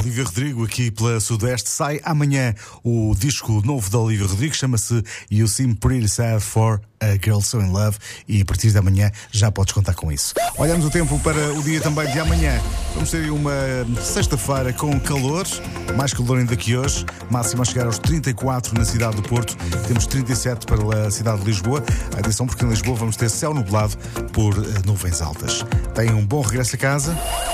Olivia Rodrigo aqui pela Sudeste. Sai amanhã o disco novo da Olivia Rodrigo, chama-se You Seem Pretty Sad for a Girl So In Love, e a partir de amanhã já podes contar com isso. Olhamos o tempo para o dia também de amanhã. Vamos ter uma sexta-feira com calor, mais calor ainda que hoje, máximo a chegar aos 34 na cidade do Porto, temos 37 para a cidade de Lisboa. Atenção, porque em Lisboa vamos ter céu nublado por nuvens altas. Tenham um bom regresso a casa.